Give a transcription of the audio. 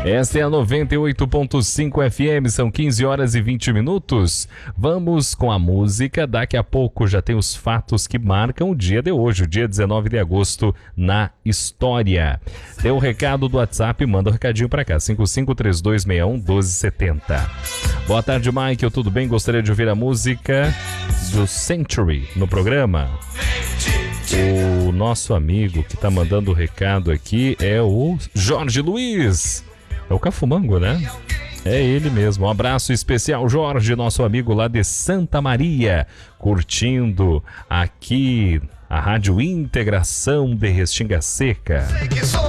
Esta é a 98.5 FM, são 15 horas e 20 minutos. Vamos com a música, daqui a pouco já tem os fatos que marcam o dia de hoje, o dia 19 de agosto, na história. Dê o recado do WhatsApp, manda o recadinho pra cá, 5532611270. Boa tarde, Michael, tudo bem? Gostaria de ouvir a música do Century no programa. O nosso amigo que tá mandando o recado aqui é o Jorge Luiz. É o Cafumango, né? É ele mesmo. Um abraço especial, Jorge, nosso amigo lá de Santa Maria, curtindo aqui a Rádio Integração de Restinga Seca.